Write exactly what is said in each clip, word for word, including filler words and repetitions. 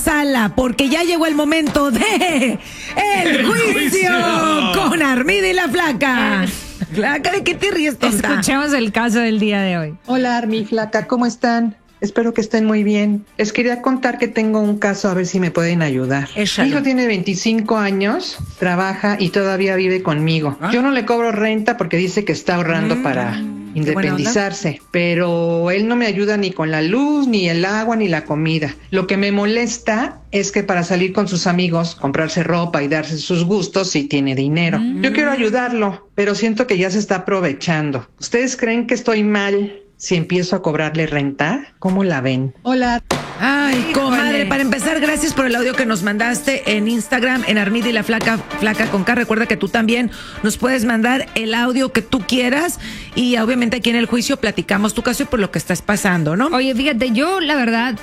Sala, porque ya llegó el momento de El Juicio con Armida y la Flaca. Flaca, ¿de qué te ríes, tonta? Escuchemos el caso del día de hoy. Hola, Armi, Flaca, ¿cómo están? Espero que estén muy bien. Les quería contar que tengo un caso, a ver si me pueden ayudar. Échalo. Mi hijo tiene veinticinco años, trabaja y todavía vive conmigo. ¿Ah? Yo no le cobro renta porque dice que está ahorrando Mm, para qué independizarse, pero él no me ayuda ni con la luz, ni el agua, ni la comida. Lo que me molesta es que para salir con sus amigos, comprarse ropa y darse sus gustos, sí tiene dinero. Mm. Yo quiero ayudarlo, pero siento que ya se está aprovechando. ¿Ustedes creen que estoy mal si empiezo a cobrarle renta? ¿Cómo la ven? Hola. Ay, Híjole. comadre, para empezar, gracias por el audio que nos mandaste en Instagram, en Armida y la Flaca, Flaca con K. Recuerda que tú también nos puedes mandar el audio que tú quieras y obviamente aquí en el juicio platicamos tu caso y por lo que estás pasando, ¿no? Oye, fíjate, yo la verdad,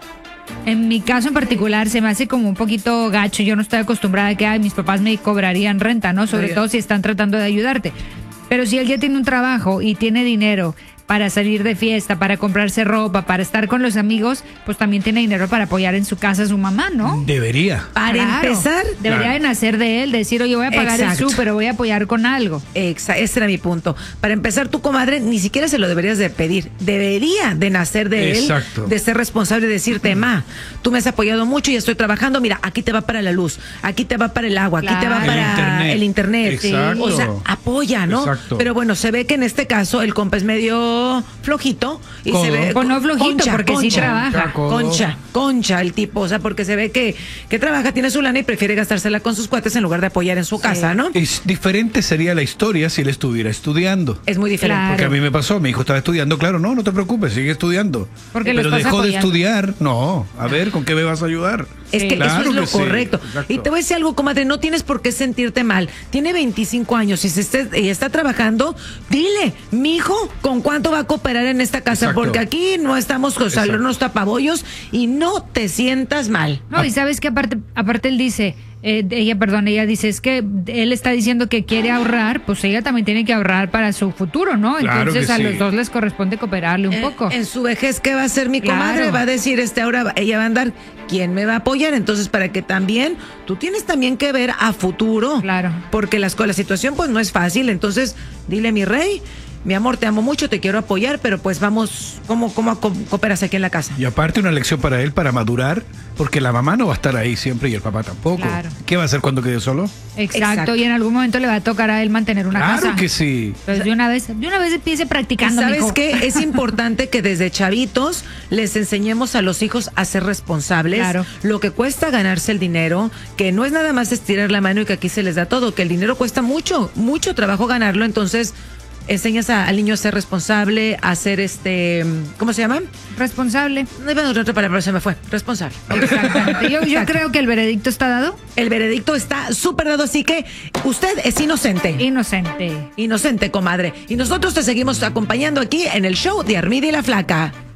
en mi caso en particular, se me hace como un poquito gacho. Yo no estoy acostumbrada a que ay, mis papás me cobrarían renta, ¿no? Sobre Oye. todo si están tratando de ayudarte. Pero si él ya tiene un trabajo y tiene dinero para salir de fiesta, para comprarse ropa, para estar con los amigos, pues también tiene dinero para apoyar en su casa a su mamá, ¿no? Debería. Para Claro. empezar, Debería Claro. de nacer de él, decir, oye, voy a pagar Exacto. el súper, voy a apoyar con algo. Exa- ese era mi punto. Para empezar, tu comadre ni siquiera se lo deberías de pedir. Debería de nacer de Exacto. él, de ser responsable y decirte, ma, tú me has apoyado mucho y estoy trabajando, mira, aquí te va para la luz, aquí te va para el agua, aquí te va Claro. para El internet. el internet. Exacto. O sea, apoya, ¿no? Exacto. Pero bueno, se ve que en este caso el compa es medio flojito y Codo. se ve... Pues no flojito, porque sí trabaja. Codo. Concha, concha el tipo, o sea, porque se ve que, que trabaja, tiene su lana y prefiere gastársela con sus cuates en lugar de apoyar en su casa, ¿no? Es diferente sería la historia si él estuviera estudiando. Es muy diferente. Claro. Porque a mí me pasó, mi hijo estaba estudiando, claro, no, no te preocupes, sigue estudiando. Porque lo Pero estás dejó de apoyando. estudiar, no, a ver, ¿con qué me vas a ayudar? Es que Claro eso es lo que sí, correcto. exacto. Y te voy a decir algo, comadre, no tienes por qué sentirte mal. Tiene veinticinco años y, se esté- y está trabajando, dile, mi hijo, ¿con cuánto va a cooperar en esta casa? Exacto. Porque aquí no estamos con Exacto. unos tapabollos y no te sientas mal. No, y sabes que aparte, aparte él dice, eh, ella, perdón, ella dice, es que él está diciendo que quiere ahorrar, pues ella también tiene que ahorrar para su futuro, ¿no? Claro Entonces que a sí. los dos les corresponde cooperarle un En- poco. En su vejez, ¿qué va a hacer mi Claro. comadre? Va a decir, este, ahora va- ella va a andar, ¿quién me va a apoyar? Entonces, para que también, tú tienes también que ver a futuro. Claro. Porque las, la situación, pues, no es fácil. Entonces, dile, mi rey, mi amor, te amo mucho, te quiero apoyar, pero pues vamos, ¿cómo, cómo co- cooperas aquí en la casa? Y aparte una lección para él para madurar, porque la mamá no va a estar ahí siempre y el papá tampoco. Claro. ¿Qué va a hacer cuando quede solo? Exacto, Exacto. y en algún momento le va a tocar a él mantener una claro casa. que sí. Entonces de una vez, de una vez empiece ¿Y practicando, sabes mijo. qué? Es importante que desde chavitos les enseñemos a los hijos a ser responsables. Claro. Lo que cuesta ganarse el dinero, que no es nada más estirar la mano y que aquí se les da todo, que el dinero cuesta mucho, mucho trabajo ganarlo. Entonces, enseñas a- al niño a ser responsable, a ser este, ¿cómo se llama? Responsable. No iba a otra palabra, pero se me fue. Responsable. Exactamente. Yo, yo Exacto. creo que el veredicto está dado. El veredicto está súper dado, así que usted es inocente. Inocente. Inocente, comadre. Y nosotros te seguimos acompañando aquí en el show de Armida y la Flaca.